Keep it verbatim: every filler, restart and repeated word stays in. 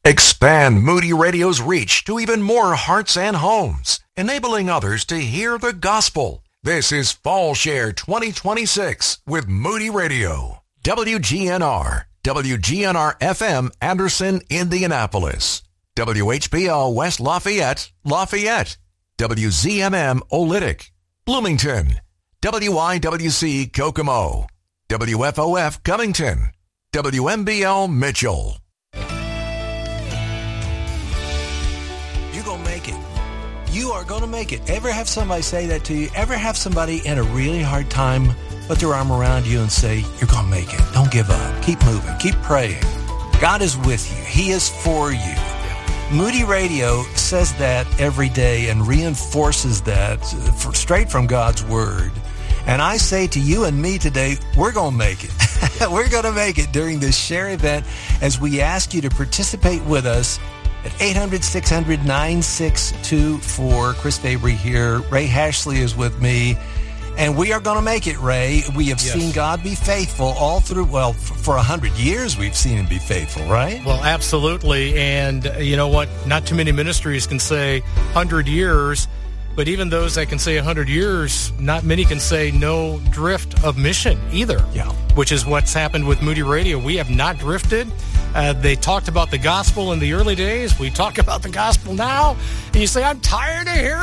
Expand Moody Radio's reach to even more hearts and homes, enabling others to hear the gospel. This is Fall Share twenty twenty-six with Moody Radio. W G N R, W G N R F M, Anderson, Indianapolis. W H P L West Lafayette, Lafayette. W Z M M Olytic, Bloomington. W I W C Kokomo. W F O F Covington. W M B L Mitchell. You're going to make it. You are going to make it. Ever have somebody say that to you? Ever have somebody in a really hard time put their arm around you and say, you're going to make it. Don't give up. Keep moving. Keep praying. God is with you. He is for you. Moody Radio says that every day and reinforces that for, straight from God's Word. And I say to you and me today, we're going to make it. We're going to make it during this share event as we ask you to participate with us at eight hundred, six hundred, nine six two four. Chris Fabry here. Ray Hashley is with me. And we are going to make it, Ray. We have yes. seen God be faithful all through, well, for a hundred years we've seen him be faithful, right? Well, absolutely. And uh, you know what? Not too many ministries can say hundred years, but even those that can say a hundred years, not many can say no drift of mission either. Yeah. Which is what's happened with Moody Radio. We have not drifted. Uh, they talked about the gospel in the early days. We talk about the gospel now. And you say, I'm tired of hearing